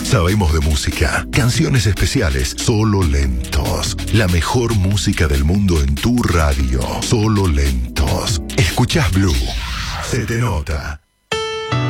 Sabemos de música. Canciones especiales, Solo Lentos. La mejor música del mundo en tu radio. Solo Lentos. Escuchás Blue. Se te nota.